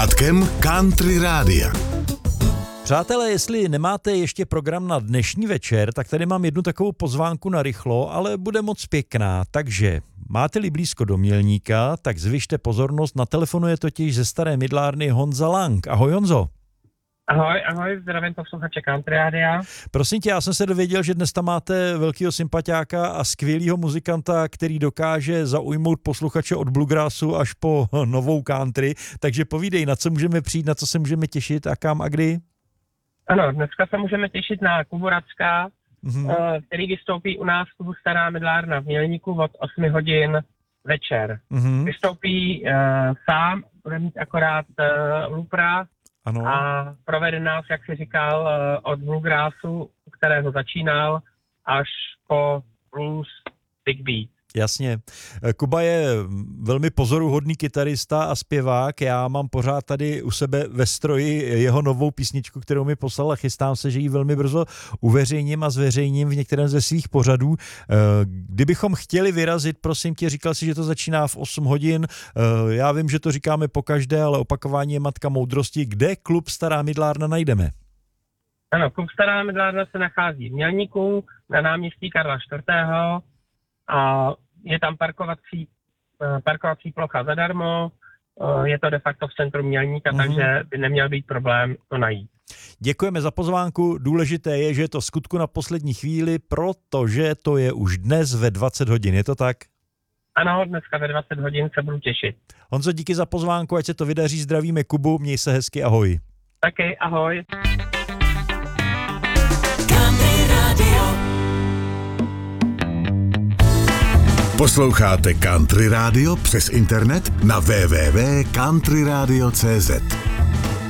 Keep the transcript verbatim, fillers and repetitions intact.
sluchátkem Country Rádia. Přátelé, jestli nemáte ještě program na dnešní večer, tak tady mám jednu takovou pozvánku na rychlo, ale bude moc pěkná. Takže máte-li blízko do Mělníka, tak zvyšte pozornost, na telefonu je totiž ze Staré Mydlárny Honza Lang. Ahoj Honzo. Ahoj, ahoj, zdravím posluchače Country Rádia. Prosím tě, já jsem se dověděl, že dnes tam máte velkýho sympatiáka a skvělýho muzikanta, který dokáže zaujmout posluchače od bluegrassu až po novou country. Takže povídej, na co můžeme přijít, na co se můžeme těšit a kam a kdy? Ano, dneska se můžeme těšit na Kubu Racka, Mm-hmm. který vystoupí u nás v klubu Stará Mydlárna v Mělníku od osmi hodin večer. Mm-hmm. Vystoupí uh, sám, bude mít akorát uh, lupra Ano. a provede nás, jak si říkal, uh, od bluegrassu, kterého začínal, až po blues big beat. Jasně. Kuba je velmi pozoruhodný kytarista a zpěvák. Já mám pořád tady u sebe ve stroji jeho novou písničku, kterou mi poslal a chystám se, že ji velmi brzo uveřejním a zveřejním v některém ze svých pořadů. Kdybychom chtěli vyrazit, prosím tě, říkal si, že to začíná v osm hodin. Já vím, že to říkáme pokaždé, ale opakování je matka moudrosti. Kde klub Stará Mydlárna najdeme? Ano, klub Stará Mydlárna se nachází v Mělníku na náměstí Karla čtvrtého. A je tam parkovací, parkovací plocha zadarmo, je to de facto v centru Mělníka, mm-hmm. takže by neměl být problém to najít. Děkujeme za pozvánku, důležité je, že je to v skutku na poslední chvíli, protože to je už dnes ve dvacet hodin, je to tak? Ano, dneska ve dvacet hodin se budu těšit. Honzo, díky za pozvánku, ať se to vydaří, zdravíme Kubu, měj se hezky, ahoj. Taky, ahoj. Posloucháte Country Rádio přes internet na w w w tečka country radio tečka c z.